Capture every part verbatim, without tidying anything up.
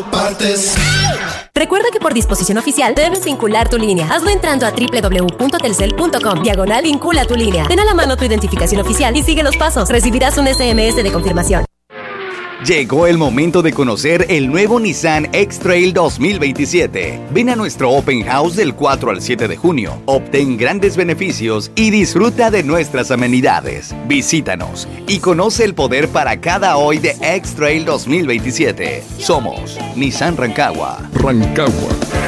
Autopartes. Recuerda que por disposición oficial debes vincular tu línea. Hazlo entrando a doble u doble u doble u punto telcel punto com. Diagonal vincula tu línea. Ten a la mano tu identificación oficial y sigue los pasos. Recibirás un ese eme ese de confirmación. Llegó el momento de conocer el nuevo Nissan X-Trail dos mil veintisiete. Ven a nuestro Open House del cuatro al siete de junio. Obtén grandes beneficios y disfruta de nuestras amenidades. Visítanos y conoce el poder para cada hoy de X-Trail dos mil veintisiete. Somos Nissan Rancagua. Rancagua.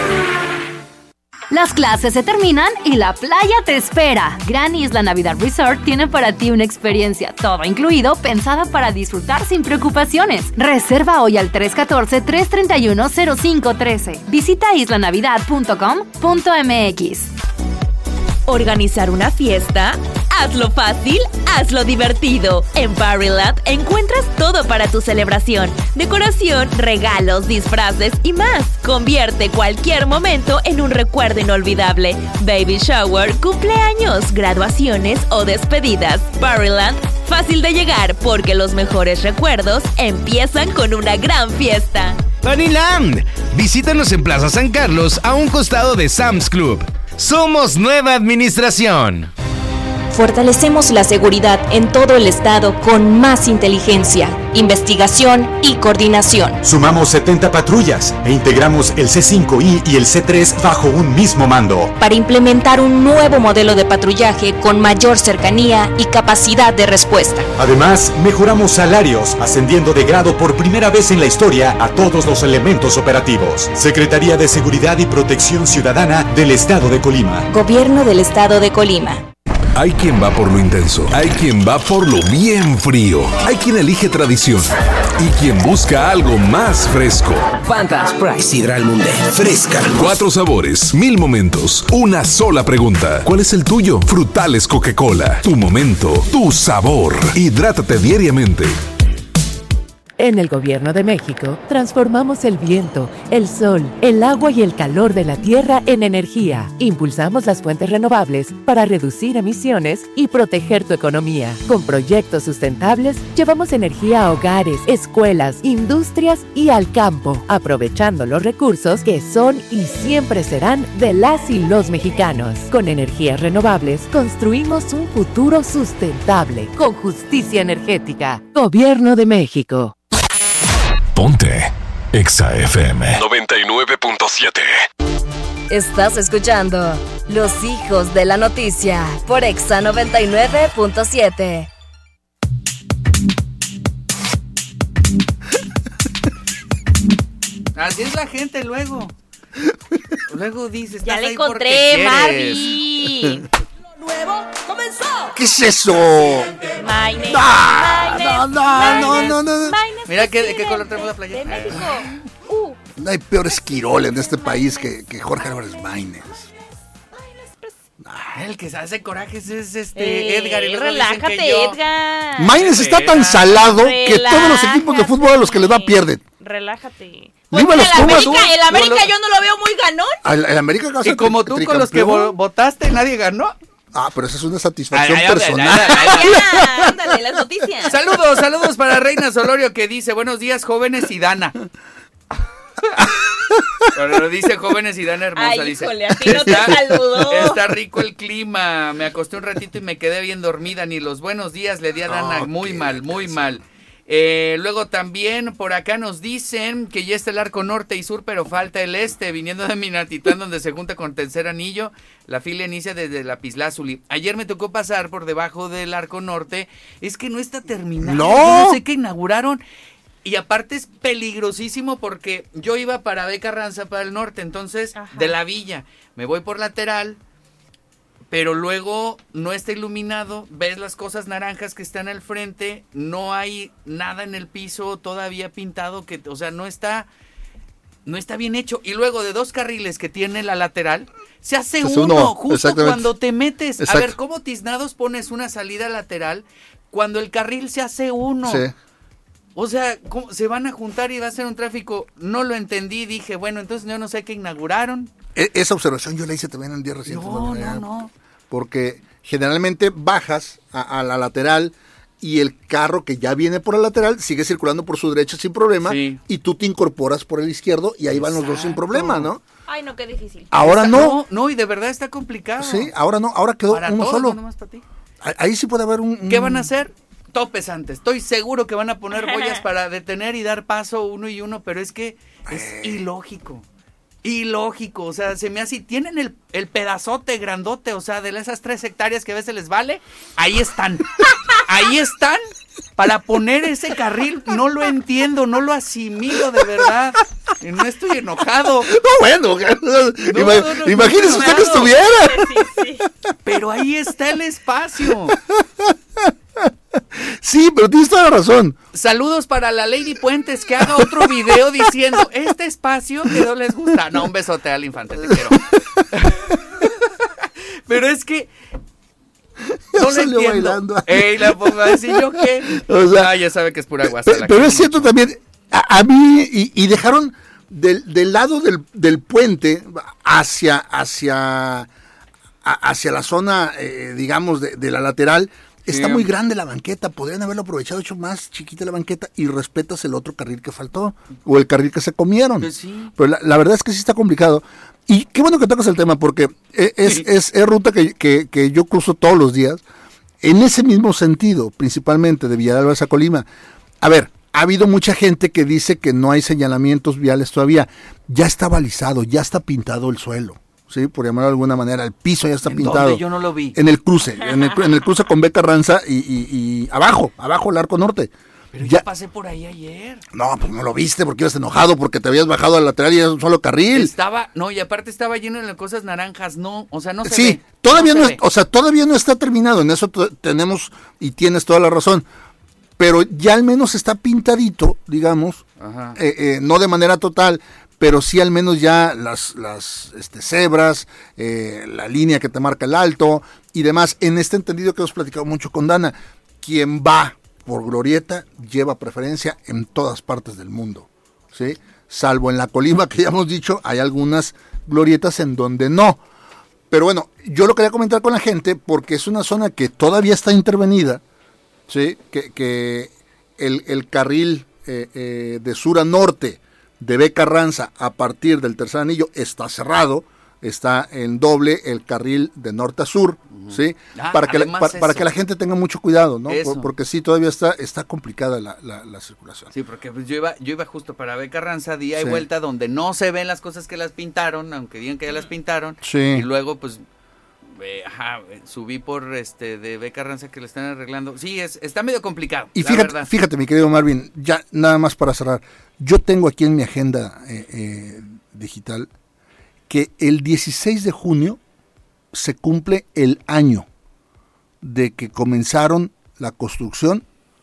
Las clases se terminan y la playa te espera. Gran Isla Navidad Resort tiene para ti una experiencia todo incluido pensada para disfrutar sin preocupaciones. Reserva hoy al tres uno cuatro, tres tres uno, cero cinco uno tres. Visita isla navidad punto com punto eme equis. ¿Organizar una fiesta? Hazlo fácil, hazlo divertido. En Barryland encuentras todo para tu celebración. Decoración, regalos, disfraces y más. Convierte cualquier momento en un recuerdo inolvidable. Baby shower, cumpleaños, graduaciones o despedidas. Barryland, fácil de llegar porque los mejores recuerdos empiezan con una gran fiesta. Funnyland, visítanos en Plaza San Carlos a un costado de Sam's Club. Somos nueva administración. Fortalecemos la seguridad en todo el estado con más inteligencia, investigación y coordinación. Sumamos setenta patrullas e integramos el ce cinco i y el ce tres bajo un mismo mando. Para implementar un nuevo modelo de patrullaje con mayor cercanía y capacidad de respuesta. Además, mejoramos salarios, ascendiendo de grado por primera vez en la historia a todos los elementos operativos. Secretaría de Seguridad y Protección Ciudadana del Estado de Colima. Gobierno del Estado de Colima. Hay quien va por lo intenso, hay quien va por lo bien frío, hay quien elige tradición y quien busca algo más fresco. Fanta Sprite Sidral Mundet, fresca. Cuatro sabores, mil momentos, una sola pregunta. ¿Cuál es el tuyo? Frutales Coca-Cola, tu momento, tu sabor. Hidrátate diariamente. En el Gobierno de México, transformamos el viento, el sol, el agua y el calor de la tierra en energía. Impulsamos las fuentes renovables para reducir emisiones y proteger tu economía. Con proyectos sustentables, llevamos energía a hogares, escuelas, industrias y al campo, aprovechando los recursos que son y siempre serán de las y los mexicanos. Con energías renovables, construimos un futuro sustentable, con justicia energética. Gobierno de México. Ponte Exa F M noventa y nueve punto siete. Estás escuchando Los Hijos de la Noticia por Exa noventa y nueve punto siete. Así es la gente luego. Luego dices, ya le encontré, Marvin. Nuevo comenzó. ¿Qué es eso? Maynes, ah, Maynes, no, no, Maynes, no, no, no. Maynes, mira qué, de qué color tenemos la playera. De México. Uh. No hay peor esquirol en este país que, que Jorge Álvarez Maínez. Ah, el que se hace corajes es este eh, Edgar. Y relájate, que yo... Edgar. Maínez está tan salado relájate. Que todos los equipos de fútbol a los que les va pierden. Relájate. Pues Viva el, los América, Pumas, el América yo no lo veo muy ganón. El, el América y como tú con los que votaste nadie ganó. Ah, pero esa es una satisfacción ay, personal. Ay, ay, ay, ándale, las noticias. Saludos, saludos para Reina Solorio que dice, buenos días jóvenes y Dana. Pero lo dice jóvenes y Dana hermosa. Ay, dice, híjole, a ti no te saludó. Está rico el clima, me acosté un ratito y me quedé bien dormida, ni los buenos días le di a Dana, okay, muy mal, muy mal. Eh, luego también por acá nos dicen que ya está el arco norte y sur, pero falta el este, viniendo de Minatitlán, donde se junta con Tercer Anillo. La fila inicia desde Lapislázuli. Ayer me tocó pasar por debajo del arco norte. Es que no está terminado. No, yo no sé qué inauguraron. Y aparte es peligrosísimo porque yo iba para B. Carranza, para el norte, entonces, ajá, de la villa. Me voy por lateral, pero luego no está iluminado, ves las cosas naranjas que están al frente, no hay nada en el piso todavía pintado, que, o sea, no está, no está bien hecho. Y luego de dos carriles que tiene la lateral, se hace es uno, uno, justo cuando te metes. Exacto. A ver, ¿cómo tiznados pones una salida lateral cuando el carril se hace uno? Sí. O sea, ¿cómo se van a juntar y va a ser un tráfico? No lo entendí, dije, bueno, entonces yo no sé qué inauguraron. E- esa observación yo la hice también el día reciente. No, no, no. Porque generalmente bajas a, a la lateral y el carro que ya viene por el lateral sigue circulando por su derecha sin problema, sí. y tú te incorporas por el izquierdo y ahí Exacto. van los dos sin problema, ¿no? Ay, no, qué difícil. Ahora está, no. no. No, y de verdad está complicado. Sí, ahora no, ahora quedó para uno todos, solo. No nomás para ti. Ahí sí puede haber un, un... ¿Qué van a hacer? Topes antes. Estoy seguro que van a poner boyas para detener y dar paso uno y uno, pero es que es eh. ilógico. Ilógico, o sea, se me hace, tienen el, el pedazote grandote, o sea, de esas tres hectáreas que a veces les vale, ahí están, ahí están, para poner ese carril, no lo entiendo, no lo asimilo de verdad, no estoy enojado. No, bueno, no, ima, no, no, imagínese no usted que estuviera. Sí, sí. Pero ahí está el espacio. Sí, pero tienes toda la razón. Saludos para la Lady Puentes, que haga otro video diciendo, este espacio que no les gusta. No, un besote al infante, te quiero. Pero es que no lo entiendo. Ey, la pongo a decir yo qué. O sea, ah, ya sabe que es pura guasa. Pero, pero es cierto mucho. También, a, a mí, y, y dejaron del, del lado del, del puente hacia, hacia, a, hacia la zona, eh, digamos, de, de la lateral. Está sí. muy grande la banqueta, podrían haberlo aprovechado, hecho más chiquita la banqueta y respetas el otro carril que faltó, o el carril que se comieron. Pues sí. Pero la, la verdad es que sí está complicado. Y qué bueno que tocas el tema, porque es, es, Sí. es, es ruta que, que, que yo cruzo todos los días, en ese mismo sentido, principalmente de Villa de Álvarez a Colima. A ver, ha habido mucha gente que dice que no hay señalamientos viales todavía. Ya está balizado, ya está pintado el suelo. Sí, por llamarlo de alguna manera, el piso ya está ¿En pintado. dónde? Yo no lo vi. En el cruce, en el, en el cruce con B. Carranza y, y, y abajo, abajo el Arco Norte. Pero ya, yo pasé por ahí ayer. No, pues no lo viste porque ibas enojado, porque te habías bajado al lateral y era un solo carril. Estaba, no, y aparte estaba lleno de cosas naranjas, no, o sea, no se sí, ve. todavía no, no, se es, o sea, todavía no está terminado, en eso t- tenemos y tienes toda la razón. Pero ya al menos está pintadito, digamos, eh, eh, no de manera total, pero sí al menos ya las, las este, cebras, eh, la línea que te marca el alto y demás. En este entendido que hemos platicado mucho con Dana, quien va por glorieta lleva preferencia en todas partes del mundo, ¿sí? Salvo en la Colima, que ya hemos dicho, hay algunas glorietas en donde no. Pero bueno, yo lo quería comentar con la gente porque es una zona que todavía está intervenida, ¿sí? Que, que el, el carril eh, eh, de sur a norte de B. Carranza a partir del tercer anillo está cerrado, está en doble el carril de norte a sur, uh-huh. ¿sí? Ah, para, que la, para, para que la gente tenga mucho cuidado, ¿no? Por, porque sí, todavía está, está complicada la, la, la circulación. Sí, porque pues yo iba, yo iba justo para B. Carranza, día y sí. vuelta, donde no se ven las cosas que las pintaron, aunque digan que ya las pintaron, sí. y luego pues eh, ajá, subí por este de B. Carranza que le están arreglando. Sí, es está medio complicado. Y la fíjate, verdad. fíjate, mi querido Marvin, ya nada más para cerrar, yo tengo aquí en mi agenda eh, eh, digital que el dieciséis de junio se cumple el año de que comenzaron la construcción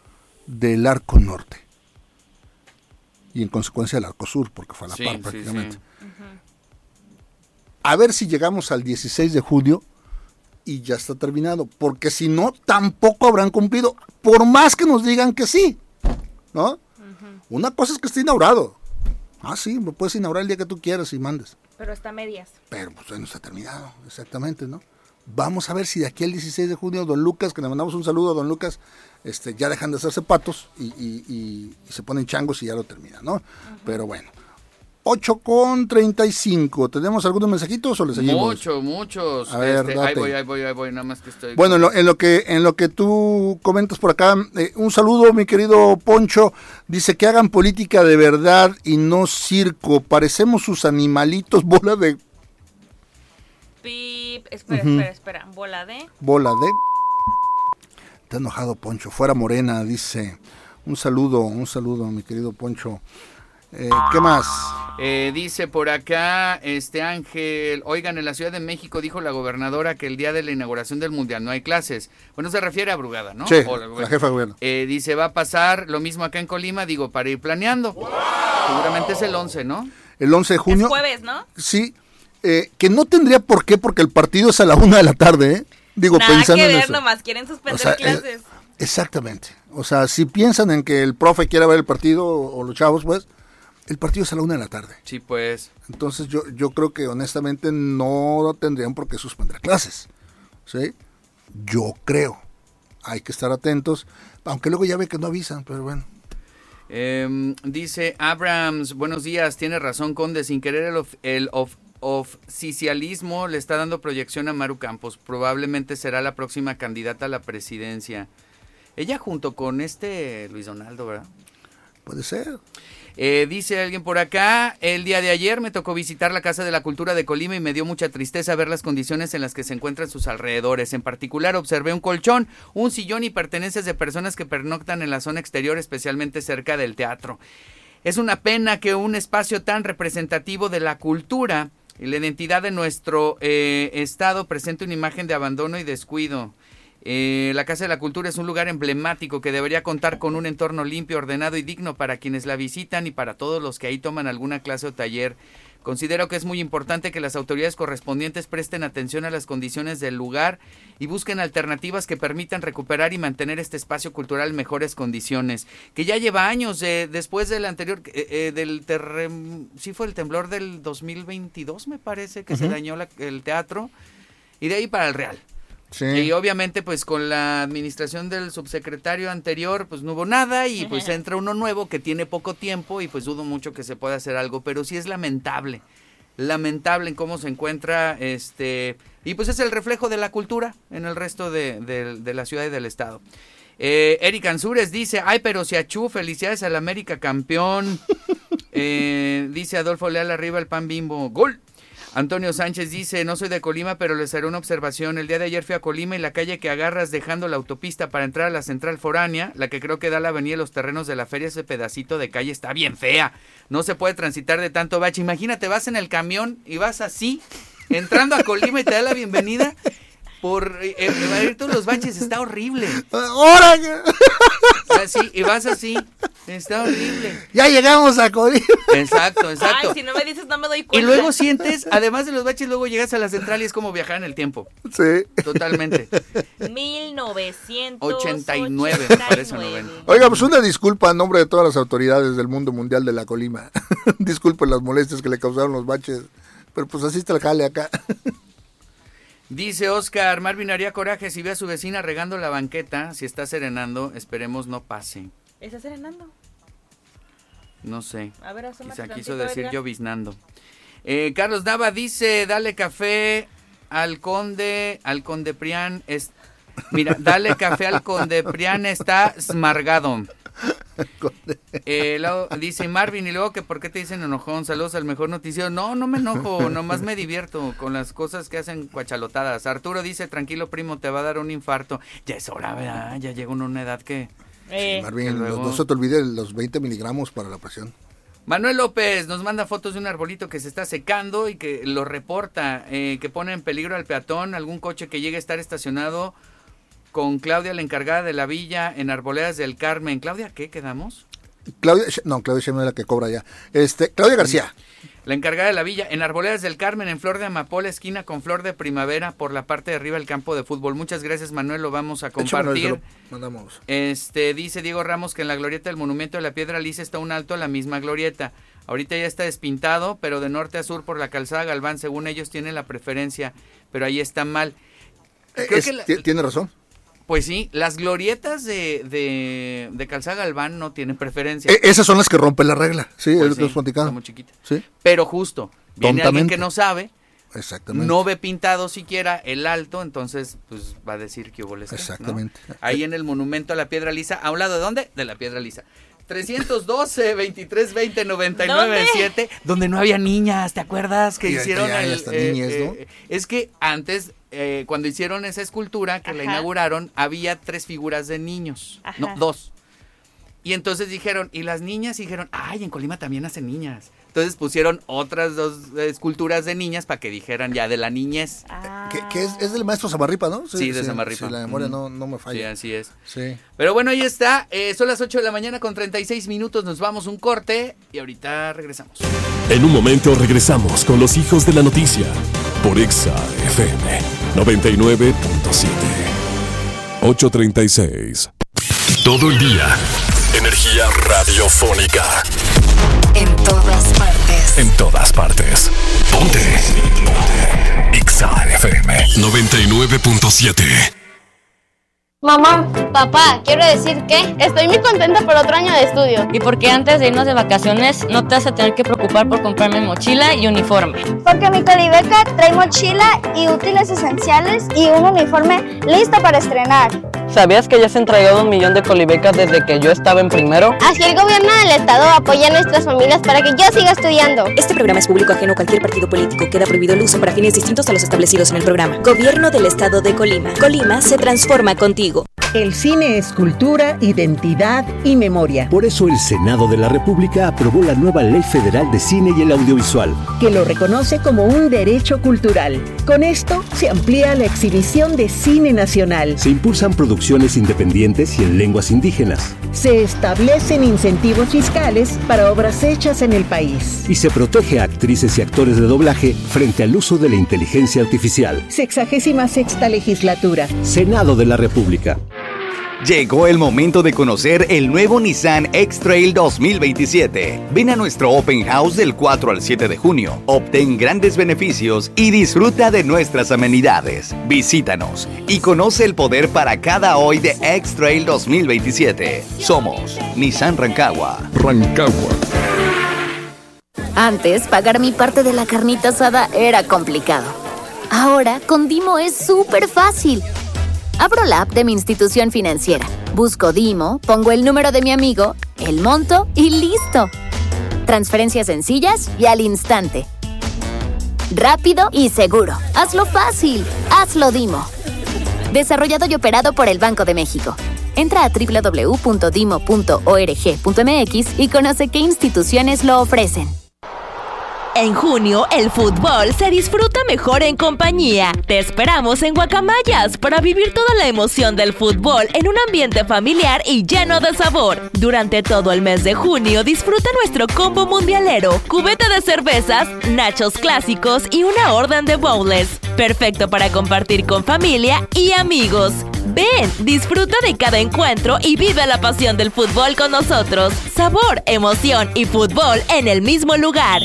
del Arco Norte y en consecuencia el Arco Sur, porque fue a la sí, par sí, prácticamente. Sí. Uh-huh. A ver si llegamos al dieciséis de junio y ya está terminado, porque si no, tampoco habrán cumplido, por más que nos digan que sí, ¿no? Uh-huh. Una cosa es que esté inaugurado. Ah, sí, lo puedes inaugurar el día que tú quieras y mandes. Pero está a medias. Pero pues no está terminado, exactamente, ¿no? Vamos a ver si de aquí al dieciséis de junio, don Lucas, que le mandamos un saludo a don Lucas, este, ya dejan de hacerse patos y, y, y, y se ponen changos y ya lo terminan, ¿no? Uh-huh. Pero bueno. ocho con treinta y cinco. ¿Tenemos algunos mensajitos o le seguimos? Muchos, muchos. A ver, este, ahí voy, ahí voy, ahí voy, nada más que estoy... Bueno, en lo, en lo que en lo que tú comentas por acá, eh, un saludo, mi querido Poncho. Dice que hagan política de verdad y no circo. Parecemos sus animalitos, bola de... Pip, espera, uh-huh. espera, espera. Bola de... Bola de... Está enojado, Poncho. Fuera Morena, dice. Un saludo, un saludo, mi querido Poncho. Eh, ¿Qué más? Eh, dice por acá, este Ángel, oigan, en la Ciudad de México dijo la gobernadora que el día de la inauguración del Mundial no hay clases. Bueno, se refiere a Brugada, ¿no? Sí, o la, la jefa de gobierno. Eh, dice, va a pasar lo mismo acá en Colima, digo, para ir planeando. Wow. Seguramente es el once, ¿no? El once de junio. Es jueves, ¿no? Sí, eh, que no tendría por qué, porque el partido es a la una de la tarde, ¿eh? Digo, Nada pensando que ver, en eso. nomás quieren suspender o sea, clases. Eh, exactamente. O sea, si piensan en que el profe quiera ver el partido o, o los chavos, pues... El partido es a la una de la tarde. Sí, pues. Entonces yo, yo creo que honestamente no tendrían por qué suspender clases. ¿Sí? Yo creo. hay que estar atentos, aunque luego ya ve que no avisan, pero bueno. Eh, dice Abrams, buenos días, tiene razón Conde, sin querer el, of, el of, oficialismo le está dando proyección a Maru Campos, probablemente será la próxima candidata a la presidencia. Ella junto con este Luis Donaldo, ¿verdad? Puede ser. Eh, dice alguien por acá, el día de ayer me tocó visitar la Casa de la Cultura de Colima y me dio mucha tristeza ver las condiciones en las que se encuentran sus alrededores. En particular observé un colchón, un sillón y pertenencias de personas que pernoctan en la zona exterior, especialmente cerca del teatro. Es una pena que un espacio tan representativo de la cultura y la identidad de nuestro eh, estado presente una imagen de abandono y descuido. Eh, la Casa de la Cultura es un lugar emblemático que debería contar con un entorno limpio, ordenado y digno para quienes la visitan y para todos los que ahí toman alguna clase o taller. Considero que es muy importante que las autoridades correspondientes presten atención a las condiciones del lugar y busquen alternativas que permitan recuperar y mantener este espacio cultural en mejores condiciones. Que ya lleva años, eh, después del anterior, eh, eh, del terrem... sí fue el temblor del dos mil veintidós, me parece, que uh-huh. se dañó la, el teatro, y de ahí para el Real. Sí. Y obviamente pues con la administración del subsecretario anterior pues no hubo nada y pues entra uno nuevo que tiene poco tiempo y pues dudo mucho que se pueda hacer algo, pero sí es lamentable, lamentable en cómo se encuentra este y pues es el reflejo de la cultura en el resto de, de, de la ciudad y del estado. Eh, Eric Ansúrez dice, ay pero si achú, felicidades al América campeón. eh, dice Adolfo Leal, arriba el pan Bimbo, gol. Antonio Sánchez dice, no soy de Colima, pero les haré una observación. El día de ayer fui a Colima y la calle que agarras dejando la autopista para entrar a la central foránea, la que creo que da la avenida Los Terrenos de la Feria, ese pedacito de calle está bien fea. No se puede transitar de tanto bache. Imagínate, vas en el camión y vas así, entrando a Colima y te da la bienvenida. Por eh, evadir todos los baches, está horrible. ¡Ahora! Así, y vas así, está horrible. Ya llegamos a Colima. Exacto, exacto. Ay, si no me dices no me doy cuenta. Y luego sientes, además de los baches, luego llegas a la central y es como viajar en el tiempo. Sí. Totalmente. mil novecientos ochenta y nueve, me parece noventa. Oiga, pues una disculpa a nombre de todas las autoridades del mundo mundial de la Colima. Disculpen las molestias que le causaron los baches, pero pues así está el jale acá. Dice Oscar, Marvin haría coraje si ve a su vecina regando la banqueta, si está serenando, esperemos no pase. ¿Está serenando? No sé, a ver, quizá quiso decir lloviznando. Eh, Carlos Nava dice, dale café al conde, al conde Prián, es, mira, dale café al conde Prián, está smargado. Eh, luego, dice Marvin, y luego que por qué te dicen enojón, saludos al mejor noticiero. No, no me enojo, nomás me divierto con las cosas que hacen cuachalotadas. Arturo dice, tranquilo primo, te va a dar un infarto. Ya es hora, ¿verdad? Ya llega uno a una edad que... Eh. Sí, Marvin, luego... no se te olvide los veinte miligramos para la presión. Manuel López nos manda fotos de un arbolito que se está secando y que lo reporta, eh, que pone en peligro al peatón, algún coche que llegue a estar estacionado. Con Claudia, la encargada de la villa en Arboledas del Carmen. ¿Claudia qué quedamos? Claudia, no, Claudia Sheinbaum es la que cobra ya. Este, Claudia García. La encargada de la villa en Arboledas del Carmen, en Flor de Amapola, esquina con Flor de Primavera, por la parte de arriba del campo de fútbol. Muchas gracias, Manuel, lo vamos a compartir. Hecho, mandamos. Este, dice Diego Ramos que en la glorieta del Monumento de la Piedra Lisa está un alto a la misma glorieta. Ahorita ya está despintado, pero de norte a sur por la calzada Galván, según ellos tienen la preferencia, pero ahí está mal. Creo es, que la, tiene razón. Pues sí, las glorietas de, de, de Calzada Galván no tienen preferencia. E- esas son las que rompen la regla, sí, pues es sí, lo que platicando. Muy chiquitas. Sí. Pero justo, viene Tontamente. alguien que no sabe, exactamente, no ve pintado siquiera el alto, entonces pues va a decir que hubo les, exactamente, ¿no? Ahí en el monumento a la Piedra Lisa, ¿a un lado de dónde? De la Piedra Lisa. trescientos doce, veintitrés, veinte, noventa y nueve, siete, donde no había niñas, ¿te acuerdas? Que y hicieron ya, el, hasta eh, niñas, eh, ¿no? Es que antes, eh, cuando hicieron esa escultura, que Ajá. la inauguraron, había tres figuras de niños, Ajá. no, dos. Y entonces dijeron, y las niñas dijeron, ay, en Colima también hacen niñas. Entonces pusieron otras dos esculturas de niñas para que dijeran ya de la niñez. Ah. Que, que es, es del maestro Zamarripa, ¿no? Sí, sí de sí, Zamarripa. Si la memoria no, no me falla. Sí, así es. Sí. Pero bueno, ahí está. Eh, son las ocho de la mañana con treinta y seis minutos. Nos vamos un corte y ahorita regresamos. En un momento regresamos con los hijos de la noticia por Exa F M noventa y nueve punto siete. ocho treinta y seis. Todo el día. Energía radiofónica. En todas partes. En todas partes. Ponte. Ponte. Exa F M noventa y nueve punto siete. Mamá, papá, quiero decir que estoy muy contenta por otro año de estudio. Y porque antes de irnos de vacaciones no te vas a tener que preocupar por comprarme mochila y uniforme. Porque mi Colibeca trae mochila y útiles esenciales y un uniforme listo para estrenar. ¿Sabías que ya se han entregado un millón de colibecas desde que yo estaba en primero? Así el gobierno del estado apoya a nuestras familias para que yo siga estudiando. Este programa es público ajeno a cualquier partido político. Queda prohibido el uso para fines distintos a los establecidos en el programa. Gobierno del estado de Colima. Colima se transforma contigo. El cine es cultura, identidad y memoria. Por eso el Senado de la República aprobó la nueva Ley Federal de Cine y el Audiovisual, que lo reconoce como un derecho cultural. Con esto se amplía la exhibición de cine nacional. Se impulsan producciones independientes y en lenguas indígenas. Se establecen incentivos fiscales para obras hechas en el país. Y se protege a actrices y actores de doblaje frente al uso de la inteligencia artificial. Sexagésima sexta legislatura. Senado de la República. Llegó el momento de conocer el nuevo Nissan X-Trail dos mil veintisiete. Ven a nuestro Open House del cuatro al siete de junio. Obtén grandes beneficios y disfruta de nuestras amenidades. Visítanos y conoce el poder para cada hoy de X-Trail dos mil veintisiete. Somos Nissan Rancagua. Rancagua. Antes, pagar mi parte de la carnita asada era complicado. Ahora, con Dimo es súper fácil. Abro la app de mi institución financiera, busco Dimo, pongo el número de mi amigo, el monto y listo. Transferencias sencillas y al instante. Rápido y seguro. Hazlo fácil. Hazlo Dimo. Desarrollado y operado por el Banco de México. Entra a doble u doble u doble u punto dimo punto org punto m x y conoce qué instituciones lo ofrecen. En junio, el fútbol se disfruta mejor en compañía. Te esperamos en Guacamayas para vivir toda la emoción del fútbol en un ambiente familiar y lleno de sabor. Durante todo el mes de junio, disfruta nuestro combo mundialero, cubeta de cervezas, nachos clásicos y una orden de bowls. Perfecto para compartir con familia y amigos. Ven, disfruta de cada encuentro y vive la pasión del fútbol con nosotros. Sabor, emoción y fútbol en el mismo lugar.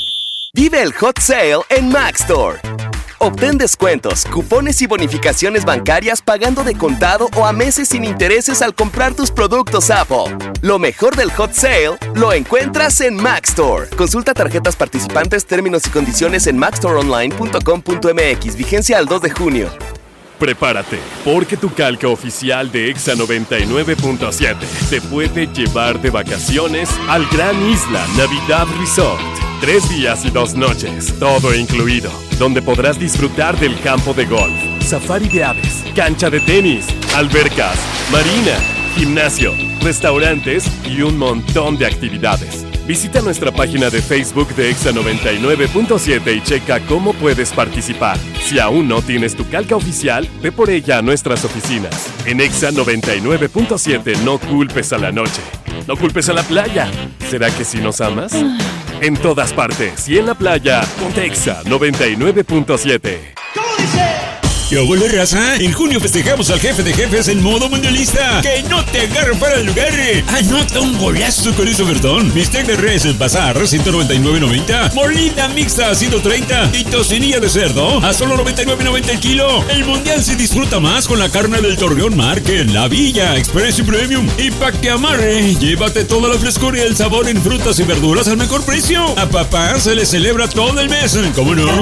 Vive el Hot Sale en Maxstore. Obtén descuentos, cupones y bonificaciones bancarias pagando de contado o a meses sin intereses al comprar tus productos Apple. Lo mejor del Hot Sale lo encuentras en Maxstore. Consulta tarjetas participantes, términos y condiciones en maxstore online punto com punto m x. Vigencia al dos de junio. Prepárate, porque tu calca oficial de Exa noventa y nueve punto siete te puede llevar de vacaciones al Gran Isla Navidad Resort. Tres días y dos noches, todo incluido, donde podrás disfrutar del campo de golf, safari de aves, cancha de tenis, albercas, marina, gimnasio, restaurantes y un montón de actividades. Visita nuestra página de Facebook de Exa noventa y nueve punto siete y checa cómo puedes participar. Si aún no tienes tu calca oficial, ve por ella a nuestras oficinas. En Exa noventa y nueve punto siete no culpes a la noche, no culpes a la playa. ¿Será que sí nos amas? En todas partes y en la playa, ponte Exa noventa y nueve punto siete. ¿Cómo dice? ¿Qué hubo, raza? En junio festejamos al jefe de jefes en modo mundialista. ¡Que no te agarre para el lugar! ¡Anota un golazo con ese ofertón! Bistec de res en bazar, ciento noventa y nueve noventa. Molida mixta a ciento treinta. Y tocinilla de cerdo a solo noventa y nueve noventa el kilo. El mundial se disfruta más con la carne del Torreón Market, La Villa, Express y Premium. Y pa' que amarre, llévate toda la frescura y el sabor en frutas y verduras al mejor precio. A papá se le celebra todo el mes. ¿Cómo no?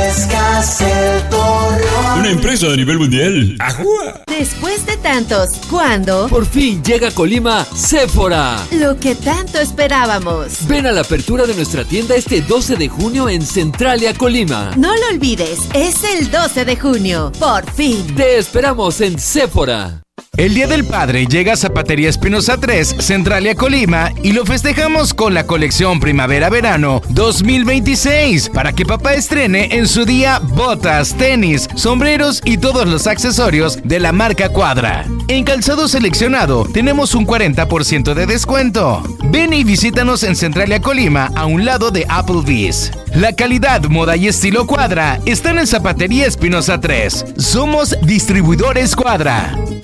Una empresa a nivel mundial. ¡Ajúa! Después de tantos, ¿cuándo? Por fin llega a Colima Sephora. Lo que tanto esperábamos. Ven a la apertura de nuestra tienda este doce de junio en Centralia, Colima. No lo olvides, es el doce de junio. Por fin. Te esperamos en Sephora. El Día del Padre llega a Zapatería Espinosa tres, Centralia, Colima, y lo festejamos con la colección Primavera-Verano dos mil veintiséis, para que papá estrene en su día botas, tenis, sombreros y todos los accesorios de la marca Cuadra. En calzado seleccionado tenemos un cuarenta por ciento de descuento. Ven y visítanos en Centralia, Colima, a un lado de Applebee's. La calidad, moda y estilo Cuadra están en Zapatería Espinosa tres. Somos distribuidores Cuadra.